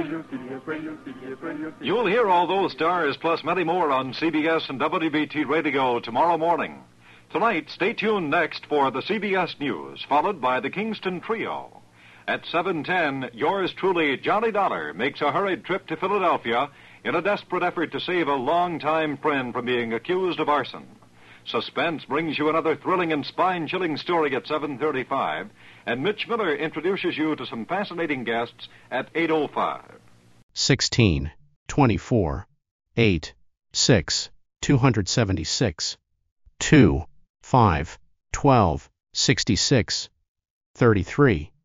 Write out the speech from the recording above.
You'll hear all those stars plus many more on CBS and WBT Radio tomorrow morning. Tonight, stay tuned next for the CBS News, followed by the Kingston Trio. At 7:10, yours truly, Johnny Dollar, makes a hurried trip to Philadelphia in a desperate effort to save a longtime friend from being accused of arson. Suspense brings you another thrilling and spine-chilling story at 7:35, and Mitch Miller introduces you to some fascinating guests at 8:05. 16, 24, 8, 6, 276, 2, 5, 12, 66, 33.